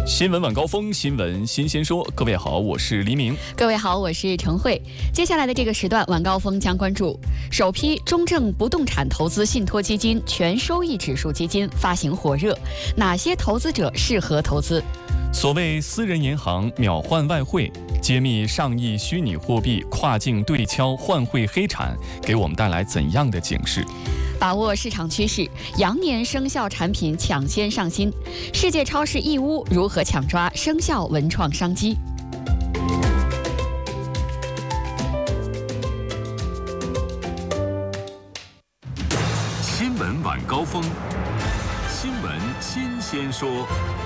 新闻晚高峰，新闻新鲜说。各位好，我是黎明。 各位好，我是陈慧。接下来的这个时段，晚高峰将关注首批中证不动产投资信托基金全收益指数基金发行火热，哪些投资者适合投资？ 所谓私人银行秒换外汇，揭秘上亿虚拟货币跨境对敲换汇黑产，给我们带来怎样的警示？ 把握市场趋势，羊年生肖产品抢先上新。世界超市义乌如何抢抓生肖文创商机？ 新闻晚高峰，新闻新鲜说。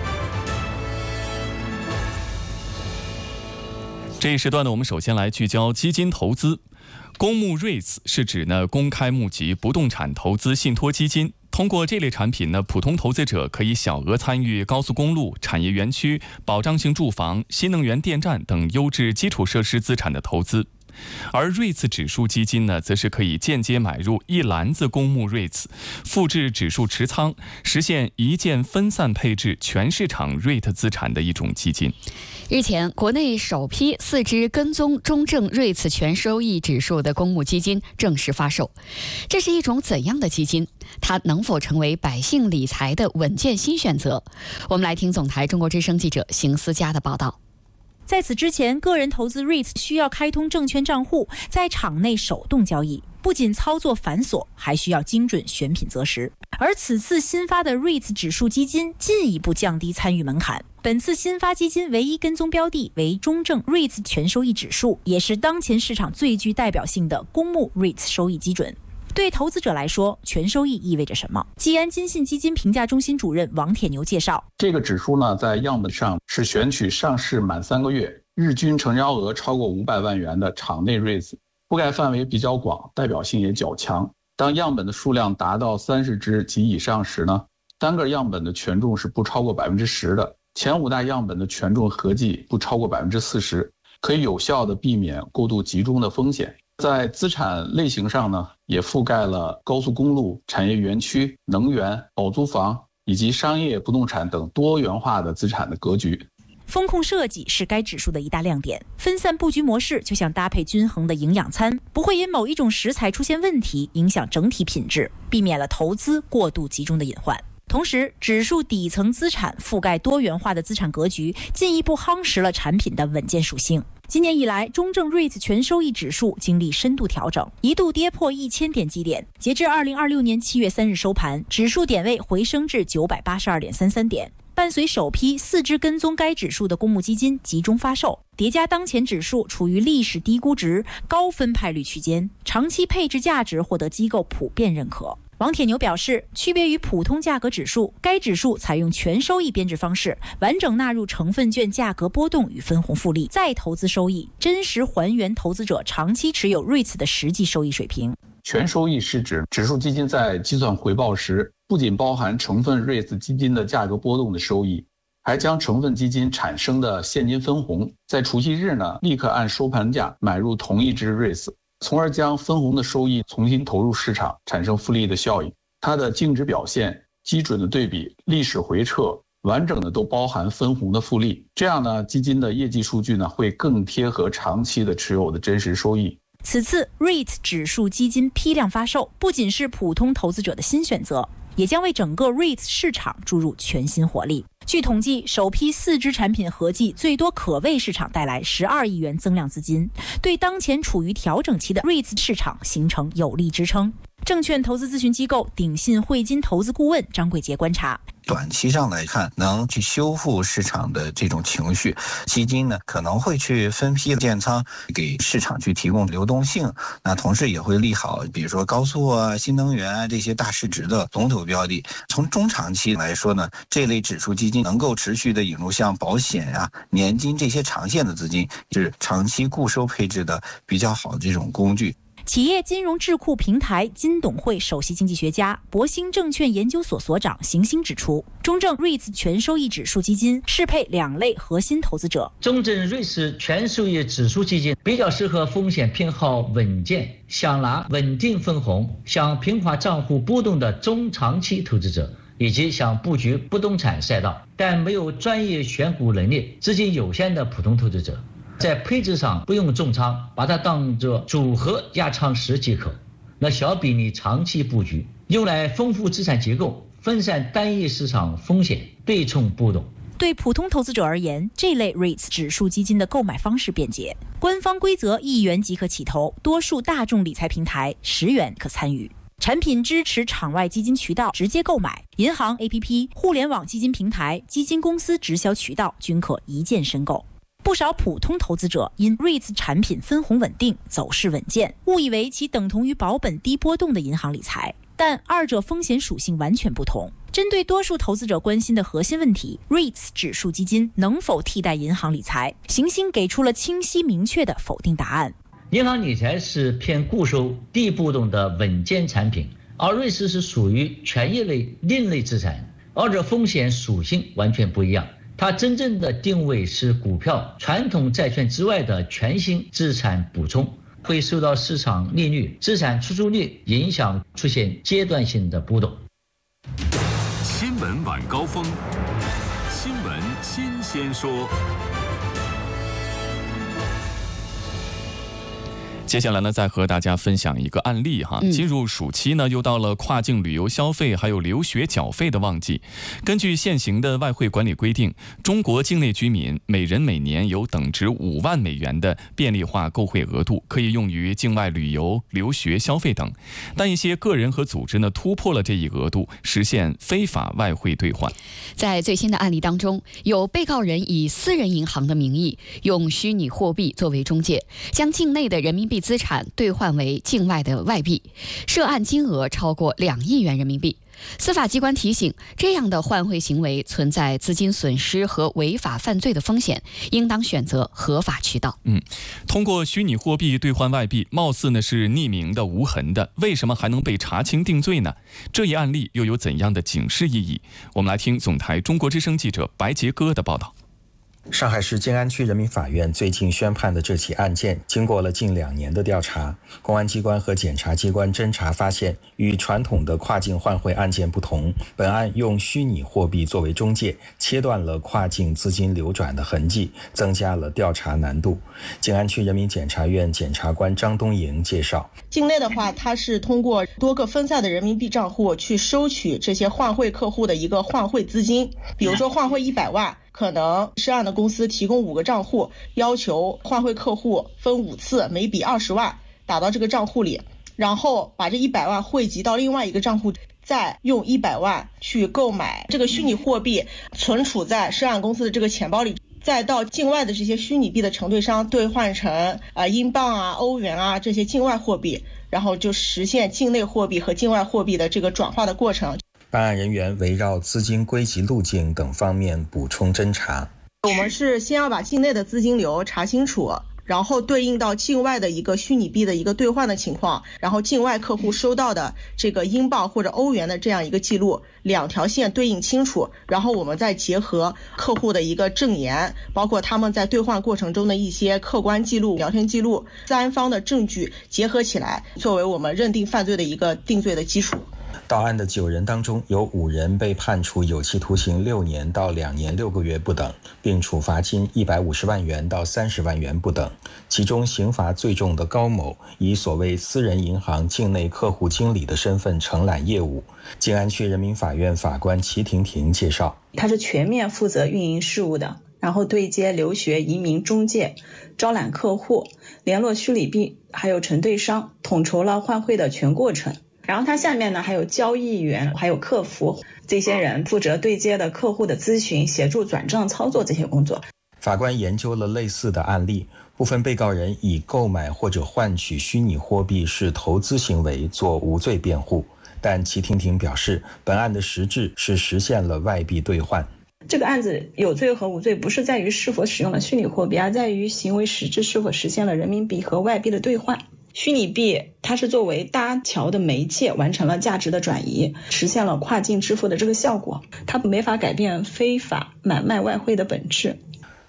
这一时段呢，我们首先来聚焦基金投资。公募 REITs 是指公开募集不动产投资信托基金。通过这类产品普通投资者可以小额参与高速公路、产业园区、保障性住房、新能源电站等优质基础设施资产的投资。而 REITs 指数基金则是可以间接买入一篮子公募 REITs， 复制指数持仓，实现一键分散配置全市场 REIT 资产的一种基金。 日前，国内首批4只跟踪中证 REITs 全收益指数的公募基金正式发售。这是一种怎样的基金？它能否成为百姓理财的稳健新选择？我们来听总台中国之声记者邢思佳的报道。 在此之前，个人投资 REITs 需要开通证券账户，在场内手动交易，不仅操作繁琐，还需要精准选品择时。而此次新发的 REITs 指数基金进一步降低参与门槛。本次新发基金唯一跟踪标的为中证 REITs 全收益指数，也是当前市场最具代表性的公募 REITs 收益基准。对投资者来说，全收益意味着什么？基安金信基金评价中心主任王铁牛介绍， 这个指数在样本上是选取上市满3个月，日均成交额超过500万元的场内 REITs， 覆盖范围比较广，代表性也较强。当样本的数量达到30只及以上时单个样本的权重是不超过10%的，前5大样本的权重合计不超过40%，可以有效地避免过度集中的风险。在资产类型上也覆盖了高速公路、产业园区、能源、保租房以及商业不动产等多元化的资产的格局。 风控设计是该指数的一大亮点，分散布局模式就像搭配均衡的营养餐，不会因某一种食材出现问题影响整体品质，避免了投资过度集中的隐患。同时，指数底层资产覆盖多元化的资产格局，进一步夯实了产品的稳健属性。今年以来，中证 REITs 全收益指数经历深度调整，一度跌破1000点基点。截至2026年7月3日收盘，指数点位回升至982.33点。伴随首批4只跟踪该指数的公募基金集中发售，叠加当前指数处于历史低估值、高分派率区间，长期配置价值获得机构普遍认可。王铁牛表示，区别于普通价格指数，该指数采用全收益编制方式，完整纳入成分券价格波动与分红复利，再投资收益，真实还原投资者长期持有 REITs 的实际收益水平。 全收益是指指数基金在计算回报时，不仅包含成分 REITs 基金的价格波动的收益，还将成分基金产生的现金分红，在除息日立刻按收盘价买入同一只 REITs，从而将分红的收益重新投入市场，产生复利的效应。它的净值表现、基准的对比、历史回撤，完整的都包含分红的复利。这样基金的业绩数据会更贴合长期的持有的真实收益。 此次 REIT 指数基金批量发售，不仅是普通投资者的新选择，也将为整个 REIT 市场注入全新活力。据统计，首批4只产品合计最多可为市场带来12亿元增量资金，对当前处于调整期的 REIT 市场形成有力支撑。证券投资咨询机构鼎信汇金投资顾问张贵杰观察， 短期上来看，能去修复市场的这种情绪，基金可能会去分批建仓，给市场去提供流动性。那同时也会利好，比如说高速新能源这些大市值的龙头标的。从中长期来说这类指数基金能够持续的引入像保险年金这些长线的资金，是长期固收配置的比较好的这种工具。 企业金融智库平台金董会首席经济学家、博兴证券研究所所长邢星指出，中证 REITs 全收益指数基金适配2类核心投资者。 中证 REITs 全收益指数基金比较适合风险偏好稳健、想拿稳定分红、想平滑账户波动的中长期投资者， 以及想布局不动产赛道但没有专业选股能力、资金有限的普通投资者，在配置上不用重仓，把它当作组合压仓时即可。那小比你长期布局，用来丰富资产结构，分散单一市场风险，对冲波动。 对普通投资者而言，这类 REITs 指数基金的购买方式便捷，官方规则1元即可起投，多数大众理财平台10元可参与。产品支持场外基金渠道直接购买，银行 APP、互联网基金平台、基金公司直销渠道均可一键申购。不少普通投资者因 REITs 产品分红稳定、走势稳健，误以为其等同于保本低波动的银行理财，但二者风险属性完全不同。针对多数投资者关心的核心问题 ，REITs 指数基金能否替代银行理财？行星给出了清晰明确的否定答案。 银行理财是偏固收、低波动的稳健产品，而瑞士是属于权益类另类资产，二者风险属性完全不一样。它真正的定位是股票、传统债券之外的全新资产补充，会受到市场利率、资产出租率影响，出现阶段性的波动。 新闻晚高峰，新闻新鲜说。 接下来呢，再和大家分享一个案例哈。进入暑期呢，又到了跨境旅游消费还有留学缴费的旺季。根据现行的外汇管理规定，中国境内居民每人每年有等值5万美元的便利化购汇额度，可以用于境外旅游、留学消费等。但一些个人和组织呢，突破了这一额度，实现非法外汇兑换。 在最新的案例当中，有被告人以私人银行的名义，用虚拟货币作为中介，将境内的人民币资产兑换为境外的外币，涉案金额超过2亿元人民币。司法机关提醒，这样的换汇行为存在资金损失和违法犯罪的风险，应当选择合法渠道。 通过虚拟货币兑换外币，貌似呢是匿名的、无痕的，为什么还能被查清定罪呢？这一案例又有怎样的警示意义？我们来听总台中国之声记者白杰哥的报道。 上海市静安区人民法院最近宣判的这起案件，经过了近2年的调查，公安机关和检察机关侦查发现，与传统的跨境换汇案件不同，本案用虚拟货币作为中介，切断了跨境资金流转的痕迹，增加了调查难度。静安区人民检察院检察官张东营介绍， 境内的话，它是通过多个分散的人民币账户去收取这些换汇客户的一个换汇资金，比如说换汇100万，可能涉案的公司提供5个账户，要求换汇客户分5次，每笔20万打到这个账户里，然后把这100万汇集到另外一个账户，再用100万去购买这个虚拟货币，存储在涉案公司的这个钱包里，再到境外的这些虚拟币的承兑商兑换成英镑啊、欧元啊这些境外货币，然后就实现境内货币和境外货币的这个转化的过程。 办案人员围绕资金归集路径等方面补充侦查。 我们是先要把境内的资金流查清楚，然后对应到境外的一个虚拟币的一个兑换的情况，然后境外客户收到的这个英镑或者欧元的这样一个记录，2条线对应清楚，然后我们再结合客户的一个证言，包括他们在兑换过程中的一些客观记录、聊天记录，3方的证据结合起来，作为我们认定犯罪的一个定罪的基础。 到案的9人当中，有5人被判处有期徒刑6年到2年6个月不等，并处罚金150万元到30万元不等。其中刑罚最重的高某，以所谓私人银行境内客户经理的身份承揽业务。静安区人民法院法官齐婷婷介绍， 他是全面负责运营事务的，然后对接留学移民中介，招揽客户，联络虚拟币还有承兑商，统筹了换汇的全过程。然后他下面呢还有交易员，还有客服，这些人负责对接的客户的咨询，协助转账操作这些工作。 法官研究了类似的案例，部分被告人以购买或者换取虚拟货币是投资行为做无罪辩护，但齐婷婷表示，本案的实质是实现了外币兑换。 这个案子有罪和无罪不是在于是否使用了虚拟货币，而在于行为实质是否实现了人民币和外币的兑换。虚拟币它是作为搭桥的媒介，完成了价值的转移，实现了跨境支付的这个效果，它没法改变非法买卖外汇的本质。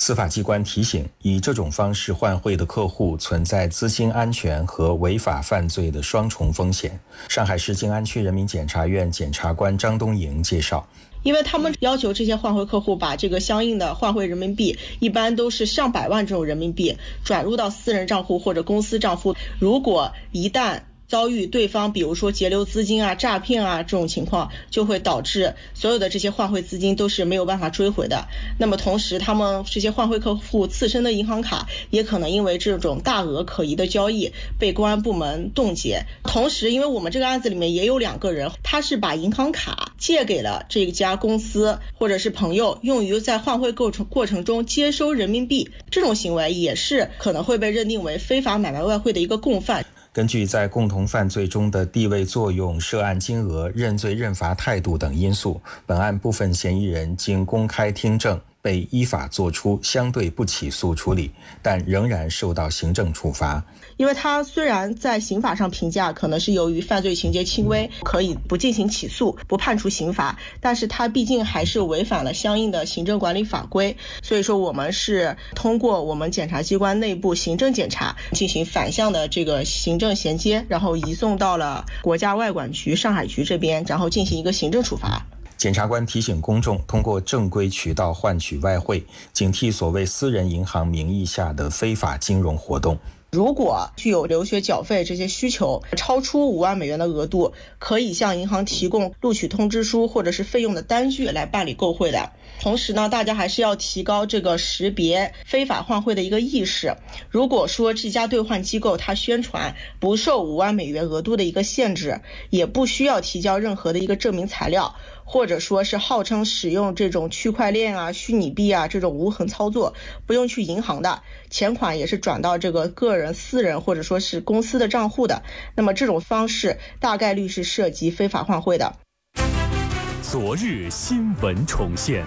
司法机关提醒，以这种方式换汇的客户存在资金安全和违法犯罪的双重风险。上海市静安区人民检察院检察官张东营介绍， 因为他们要求这些换汇客户把这个相应的换汇人民币，一般都是上百万这种人民币转入到私人账户或者公司账户，如果一旦遭遇对方比如说截留资金啊、诈骗啊这种情况，就会导致所有的这些换汇资金都是没有办法追回的。那么同时他们这些换汇客户自身的银行卡也可能因为这种大额可疑的交易被公安部门冻结。同时因为我们这个案子里面也有2个人，他是把银行卡借给了这家公司或者是朋友，用于在换汇过程中接收人民币，这种行为也是可能会被认定为非法买卖外汇的一个共犯。 根据在共同犯罪中的地位作用、涉案金额、认罪认罚态度等因素，本案部分嫌疑人经公开听证，被依法作出相对不起诉处理，但仍然受到行政处罚。 因为他虽然在刑法上评价可能是由于犯罪情节轻微，可以不进行起诉，不判处刑罚，但是他毕竟还是违反了相应的行政管理法规，所以说我们是通过我们检察机关内部行政检查进行反向的这个行政衔接，然后移送到了国家外管局上海局这边，然后进行一个行政处罚。 检察官提醒公众，通过正规渠道换取外汇，警惕所谓私人银行名义下的非法金融活动。 如果具有留学缴费这些需求，超出5万美元的额度，可以向银行提供录取通知书或者是费用的单据来办理购汇的。同时呢，大家还是要提高这个识别非法换汇的一个意识。如果说这家兑换机构它宣传不受5万美元额度的一个限制，也不需要提交任何的一个证明材料，或者说是号称使用这种区块链啊、虚拟币啊这种无痕操作，不用去银行的，钱款也是转到这个个人、私人或者说是公司的账户的，那么这种方式大概率是涉及非法换汇的。 昨日新闻重现。